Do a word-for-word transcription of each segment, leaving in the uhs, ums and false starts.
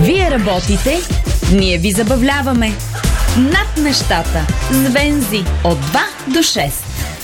Вие работите, ние ви забавляваме. Над нещата с Вензи от два до шест.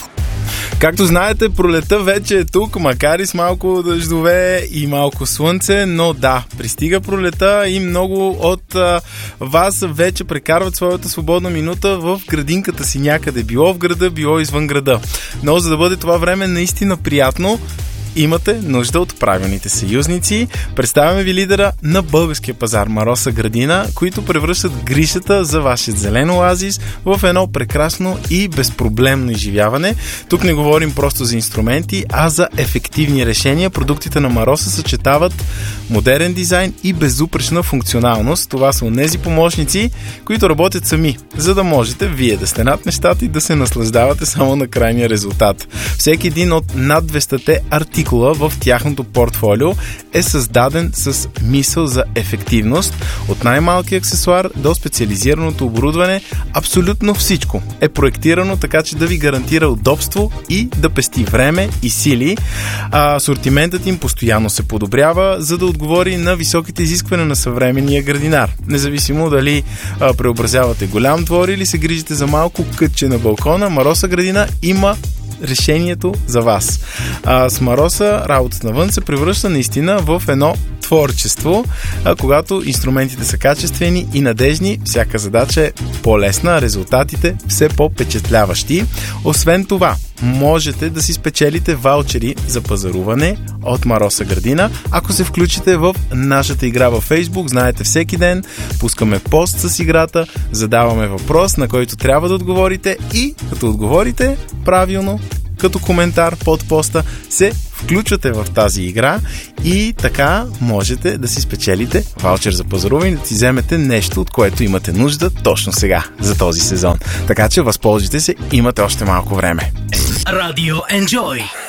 Както знаете, пролета вече е тук, макар и с малко дъждове и малко слънце, но да, пристига пролета и много от а, вас вече прекарват своята свободна минута в градинката си някъде, било в града, било извън града. Но за да бъде това време наистина приятно, имате нужда от правилните съюзници. Представяме ви лидера на българския пазар Мароса Градина, които превръщат грижата за вашия зелен оазис в едно прекрасно и безпроблемно изживяване. Тук не говорим просто за инструменти, а за ефективни решения. Продуктите на Мароса съчетават модерен дизайн и безупречна функционалност. Това са онези помощници, които работят сами, за да можете вие да сте над нещата и да се наслаждавате само на крайния резултат. Всеки един от над двеста артикула в тяхното портфолио е създаден с мисъл за ефективност. От най-малкия аксесуар до специализираното оборудване, абсолютно всичко е проектирано така, че да ви гарантира удобство и да пести време и сили. А, асортиментът им постоянно се подобрява, за да отговори на високите изисквания на съвременния градинар. Независимо дали а, преобразявате голям двор или се грижите за малко кътче на балкона, Мароса Градина има решението за вас. А, с Мароса работата навън се превръща наистина в едно творчество, а, когато инструментите са качествени и надежни, всяка задача е по-лесна, а резултатите все по-впечатляващи. Освен това, можете да си спечелите ваучери за пазаруване от Мароса Градина, ако се включите в нашата игра във Facebook. Знаете, всеки ден пускаме пост с играта, задаваме въпрос, на който трябва да отговорите и като отговорите правилно, като коментар под поста, се включвате в тази игра и така можете да си спечелите ваучер за пазаруване и да си вземете нещо, от което имате нужда точно сега, за този сезон. Така че възползвайте се, имате още малко време. Radio Enjoy.